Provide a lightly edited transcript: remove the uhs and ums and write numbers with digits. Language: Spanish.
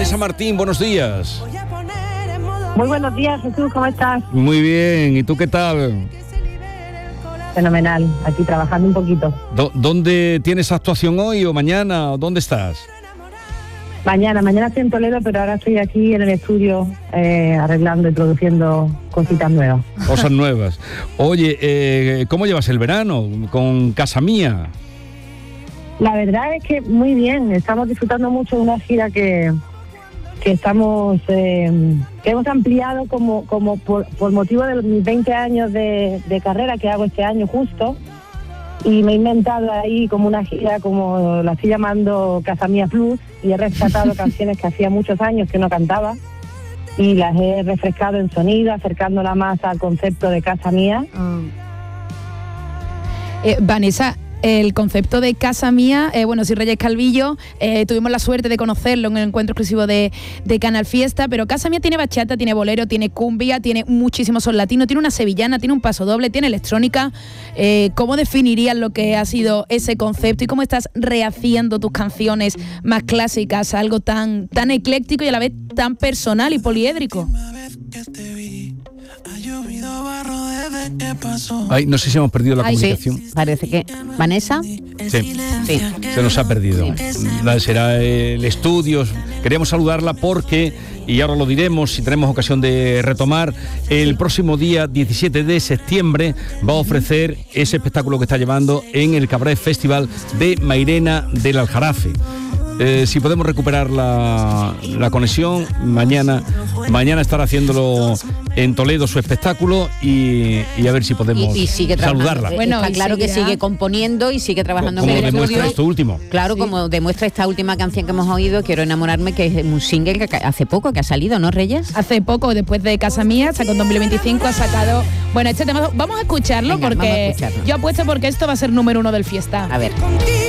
Vanessa Martín, buenos días. Muy buenos días, Jesús, ¿cómo estás? Muy bien, ¿y tú qué tal? Fenomenal, aquí trabajando un poquito. ¿Dónde tienes actuación hoy o mañana? ¿Dónde estás? Mañana estoy en Toledo, pero ahora estoy aquí en el estudio arreglando y produciendo cositas nuevas. Cosas nuevas. Oye, ¿cómo llevas el verano con Casa Mía? La verdad es que muy bien, estamos disfrutando mucho de una gira que estamos que hemos ampliado como por motivo de mis 20 años de carrera que hago este año justo, y me he inventado ahí como una gira, como la estoy llamando Casa Mía Plus, y he rescatado canciones que hacía muchos años que no cantaba y las he refrescado en sonido, acercándola más al concepto de Casa Mía. Vanessa, el concepto de Casa Mía, sí, Reyes Calvillo, tuvimos la suerte de conocerlo en el encuentro exclusivo de Canal Fiesta, pero Casa Mía tiene bachata, tiene bolero, tiene cumbia, tiene muchísimo son latino, tiene una sevillana, tiene un paso doble, tiene electrónica. ¿Cómo definirías lo que ha sido ese concepto y cómo estás rehaciendo tus canciones más clásicas a algo tan ecléctico y a la vez tan personal y poliédrico? Ay, no sé si hemos perdido la comunicación. Sí, parece que... ¿Vanessa? Sí, se nos ha perdido. Será el estudio. Queríamos saludarla porque, y ahora lo diremos si tenemos ocasión de retomar, el próximo día 17 de septiembre va a ofrecer ese espectáculo que está llevando en el Cabaret Festival de Mairena del Aljarafe. Si podemos recuperar la conexión, mañana estará haciéndolo en Toledo su espectáculo y a ver si podemos saludarla. Bueno, está claro que sigue componiendo y sigue trabajando en el estudio. Como demuestra esto último. Claro, como demuestra esta última canción que hemos oído, Quiero enamorarme, que es un single que hace poco que ha salido, ¿no, Reyes? Hace poco, después de Casa Mía, sacó en 2025, ha sacado... Bueno, este tema, vamos a escucharlo. Venga, porque yo apuesto porque esto va a ser número 1 del Fiesta. A ver.